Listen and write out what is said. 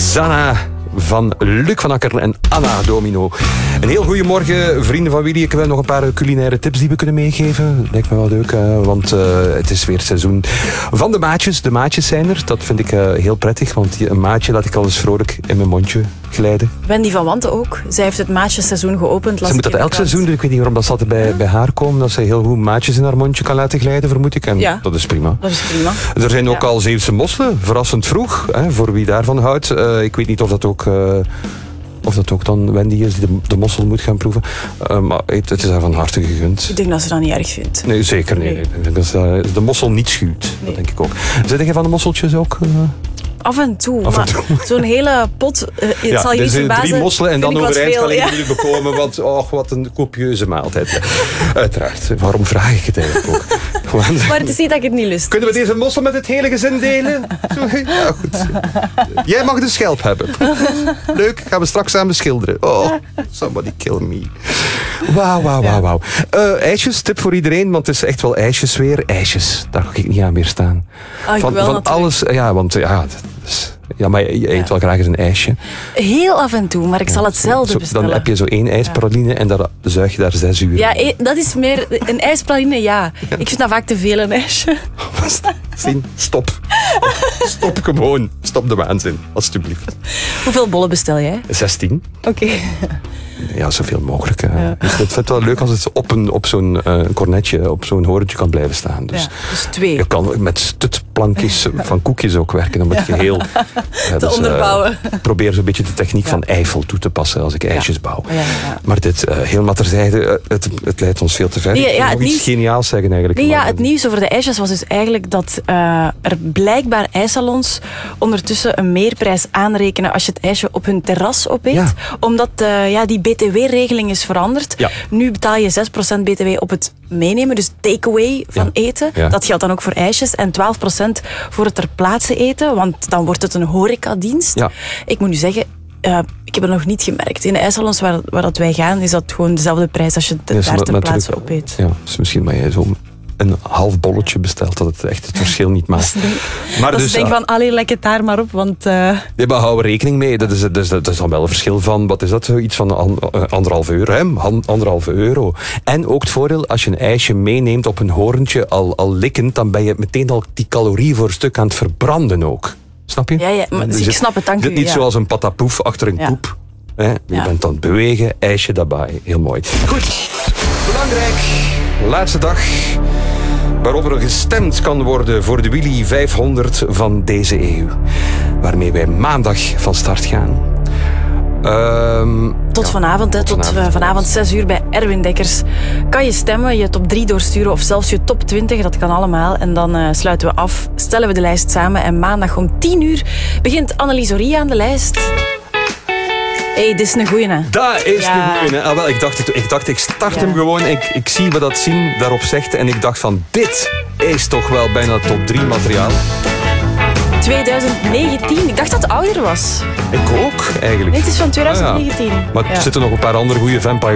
Zana van Luc van Akker en Anna Domino. Een heel goeiemorgen, vrienden van Willy. Ik heb nog een paar culinaire tips die we kunnen meegeven. Lijkt me wel leuk, want het is weer het seizoen van de maatjes. De maatjes zijn er. Dat vind ik heel prettig, want een maatje laat ik al eens vrolijk in mijn mondje glijden. Wendy van Wanten ook. Zij heeft het maatjesseizoen geopend. Ze moet dat elk seizoen doen. Ik weet niet waarom dat altijd bij haar komen. Dat ze heel goed maatjes in haar mondje kan laten glijden, vermoed ik. En ja, dat is prima. Dat is prima. Er zijn ook al Zeeuwse mosselen. Verrassend vroeg, voor wie daarvan houdt. Ik weet niet of dat ook dan Wendy is die de mossel moet gaan proeven. Maar het is haar van harte gegund. Ik denk dat ze dat niet erg vindt. Nee, zeker niet. Nee. Ik denk dat de mossel niet schuwt. Nee. Dat denk ik ook. Zit jij van de mosseltjes ook? Af en toe. Zo'n hele pot, het zal je niet verbazen. 3 mosselen en dan overeind kan ik jullie bekomen. Want wat een copieuze maaltijd. Uiteraard. Waarom vraag ik het eigenlijk ook? Maar het is niet dat ik het niet lust. Kunnen we deze mossel met het hele gezin delen? Ja, goed. Jij mag de schelp hebben. Leuk, gaan we straks samen schilderen. Oh, somebody kill me. Wauw. IJsjes, tip voor iedereen, want het is echt wel ijsjes weer. IJsjes, daar kan ik niet aan weerstaan. Van alles, ja, want ja... Ja, maar je eet wel graag eens een ijsje. Heel af en toe, maar ik zal het zelden bestellen. Dan heb je zo 1 ijspraline en dan zuig je daar 6 uur. Ja, dat is meer... Een ijspraline, ja. Ik vind dat vaak te veel, een ijsje. Zien, stop. Stop gewoon. Stop de waanzin, alstublieft. Hoeveel bollen bestel jij? 16. Oké. Ja, zoveel mogelijk. Ja. Dus ik vind het wel leuk als het op zo'n cornetje, op zo'n horentje kan blijven staan. Dus 2. Je kan met stutplankjes van koekjes ook werken om het geheel te onderbouwen. Probeer zo'n beetje de techniek van Eiffel toe te passen als ik ijsjes bouw. Ja. Maar dit helemaal terzijde, het leidt ons veel te ver. Ik wil nog iets geniaals zeggen eigenlijk. Nee, het nieuws over de ijsjes was dus eigenlijk dat er blijkbaar ijssalons ondertussen een meerprijs aanrekenen als je het ijsje op hun terras opeet. Ja. Omdat die BTW-regeling is veranderd. Ja. Nu betaal je 6% BTW op het meenemen, dus takeaway van eten. Ja. Dat geldt dan ook voor ijsjes. En 12% voor het ter plaatse eten, want dan wordt het een horecadienst. Ja. Ik moet nu zeggen, ik heb het nog niet gemerkt. In de ijssalons waar dat wij gaan, is dat gewoon dezelfde prijs als je het daar ter plaatse opeet. Ja, dus misschien maar jij zo een half bolletje bestelt, dat het echt het verschil niet maakt. Maar dus denk van, lek het daar maar op, want... Ja, maar hou er rekening mee. Dat is dan wel een verschil van, wat is dat, iets van €1,5, hè? €1,5. En ook het voordeel, als je een ijsje meeneemt op een horentje, al likkend, dan ben je meteen al die calorieën voor een stuk aan het verbranden ook. Snap je? Ja, maar dus ik snap het, dank u. Dit niet zoals een patapoef achter een koep. Hè? Je bent aan het bewegen, ijsje daarbij. Heel mooi. Goed, belangrijk. Laatste dag waarop er gestemd kan worden voor de Willy 500 van deze eeuw. Waarmee wij maandag van start gaan. Tot vanavond, tot vanavond 6 uur bij Erwin Dekkers. Kan je stemmen, je top 3 doorsturen of zelfs je top 20, dat kan allemaal. En dan sluiten we af, stellen we de lijst samen. En maandag om 10 uur begint Annelies Oria aan de lijst. Dit is een goeie, hè? Dat is de goeie, hè? Wel, ik dacht, ik start hem gewoon. Ik zie wat dat zien daarop zegt. En ik dacht van, dit is toch wel bijna top 3 materiaal. 2019. Ik dacht dat het ouder was. Ik ook, eigenlijk. Nee, het is van 2019. Maar er zitten nog een paar andere goede vampires